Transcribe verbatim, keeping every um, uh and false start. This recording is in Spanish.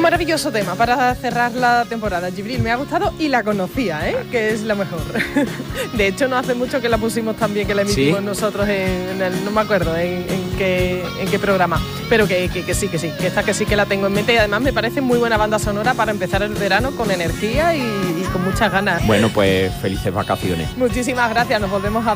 maravilloso tema para cerrar la temporada, Jibril. Me ha gustado y la conocía, ¿eh? Que es la mejor. De hecho, no hace mucho que la pusimos también, que la emitimos ¿Sí? nosotros en, en el, no me acuerdo en, en, qué, en qué programa, pero que, que, que sí, que sí, que esta que sí que la tengo en mente y además me parece muy buena banda sonora para empezar el verano con energía y, y con muchas ganas. Bueno, pues felices vacaciones. Muchísimas gracias, nos volvemos a